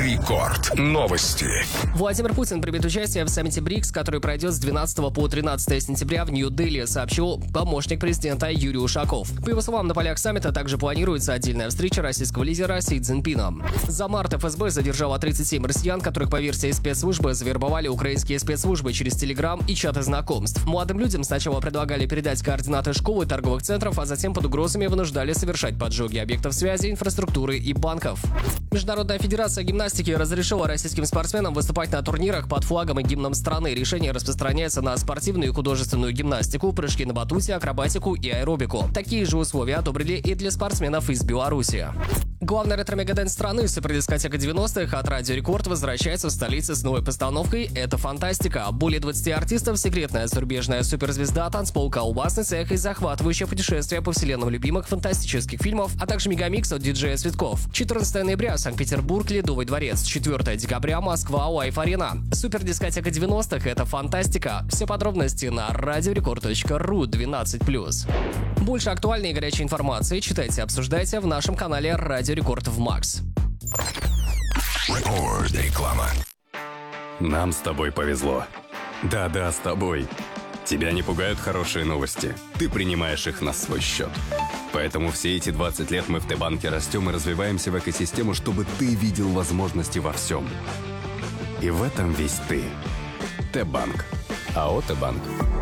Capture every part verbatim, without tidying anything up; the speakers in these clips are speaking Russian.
Рекорд. Новости. Владимир Путин примет участие в саммите БРИКС, который пройдет с двенадцатого по тринадцатое сентября в Нью-Дели, сообщил помощник президента Юрий Ушаков. По его словам, на полях саммита также планируется отдельная встреча российского лидера Си Цзиньпина. За март эф эс бэ задержала тридцать семь россиян, которых по версии спецслужбы завербовали украинские спецслужбы через Телеграм и чаты знакомств. Молодым людям сначала предлагали передать координаты школ и торговых центров, а затем под угрозами вынуждали совершать поджоги объектов связи, инфраструктуры и банков. Международная федерация гимнастики разрешила российским спортсменам выступать на турнирах под флагом и гимном страны. Решение распространяется на спортивную и художественную гимнастику, прыжки на батуте, акробатику и аэробику. Такие же условия одобрили и для спортсменов из Беларуси. Главный ретро-мегадэнс страны, супердискотека девяностых от Радио Рекорд, возвращается в столице с новой постановкой «Это фантастика». Более двадцати артистов, секретная зарубежная суперзвезда, танцпол, колбасный цех и захватывающее путешествие по вселенным любимых фантастических фильмов, а также мегамикс от диджея Цветков. четырнадцатого ноября Санкт-Петербург, Ледовый дворец. четвёртого декабря Москва, Лайф-арена. Супердискотека девяностых «Это фантастика». Все подробности на радиорекорд точка ру двенадцать плюс. Больше актуальной и горячей информации читайте и обсуждайте в нашем канале Радио Рекорд в Макс. Рекорд. Реклама. Нам с тобой повезло. Да-да, с тобой. Тебя не пугают хорошие новости. Ты принимаешь их на свой счет. Поэтому все эти двадцать лет мы в Т-банке растем и развиваемся в экосистему, чтобы ты видел возможности во всем. И в этом весь ты. Т-банк. АО Т-банк.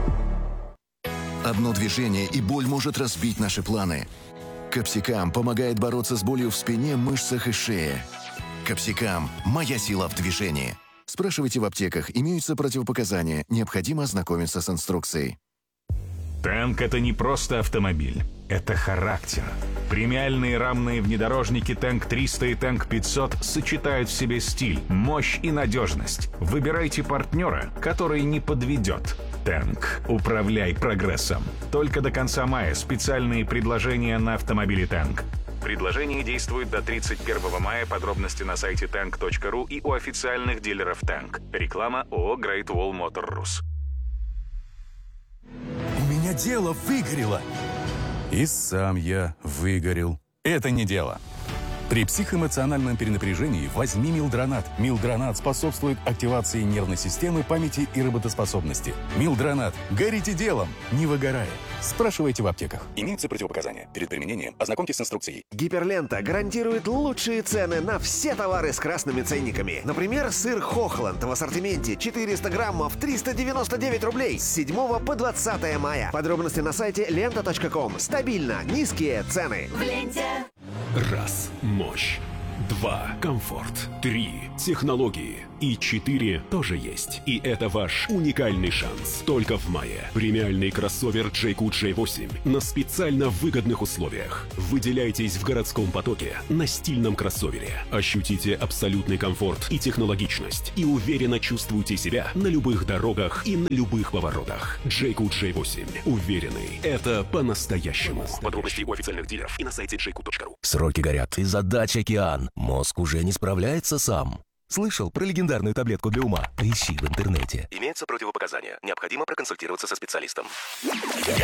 Одно движение, и боль может разбить наши планы. Капсикам помогает бороться с болью в спине, мышцах и шее. Капсикам – моя сила в движении. Спрашивайте в аптеках, имеются противопоказания, необходимо ознакомиться с инструкцией. Тэнк — это не просто автомобиль, это характер. Премиальные рамные внедорожники Тэнк триста и Тэнк пятьсот сочетают в себе стиль, мощь и надежность. Выбирайте партнера, который не подведет. Тэнк. Управляй прогрессом. Только до конца мая специальные предложения на автомобили Тэнк. Предложение действует до тридцать первого мая. Подробности на сайте тэнк точка ру и у официальных дилеров Тэнк. Реклама ООО Great Wall Motor Rus. У меня дело выгорело. И сам я выгорел. Это не дело. При психоэмоциональном перенапряжении возьми Милдронат. Милдронат способствует активации нервной системы, памяти и работоспособности. Милдронат. Горите делом, не выгорая. Спрашивайте в аптеках. Имеются противопоказания. Перед применением ознакомьтесь с инструкцией. Гиперлента гарантирует лучшие цены на все товары с красными ценниками. Например, сыр Хохланд в ассортименте четыреста граммов триста девяносто девять рублей с седьмого по двадцатое мая. Подробности на сайте лента точка ком. Стабильно низкие цены. В ленте. Раз. Мощь. Два. Комфорт. Три. Технологии. И четыре тоже есть. И это ваш уникальный шанс. Только в мае. Премиальный кроссовер джей кью джей восемь на специально выгодных условиях. Выделяйтесь в городском потоке на стильном кроссовере. Ощутите абсолютный комфорт и технологичность. И уверенно чувствуйте себя на любых дорогах и на любых поворотах. джей кью джей восемь. Уверенный. Это по-настоящему. Подробности у официальных дилеров и на сайте джей кью точка ру. Сроки горят, и задач океан. Мозг уже не справляется сам. Слышал про легендарную таблетку для ума? Поищи в интернете. Имеются противопоказания. Необходимо проконсультироваться со специалистом.